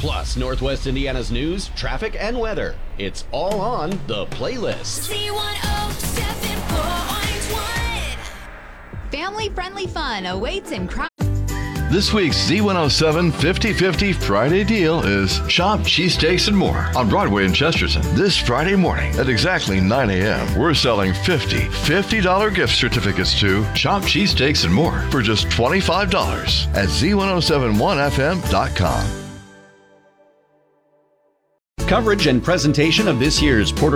Plus, Northwest Indiana's news, traffic, and weather. It's all on The Playlist. Z107.1. Family-friendly fun awaits in This week's Z107 50/50 Friday deal is Shop Cheesesteaks and More on Broadway in Chesterton. This Friday morning at exactly 9 a.m., we're selling $50 gift certificates to Shop Cheesesteaks and More for just $25 at Z1071FM.com. Coverage and presentation of this year's Puerto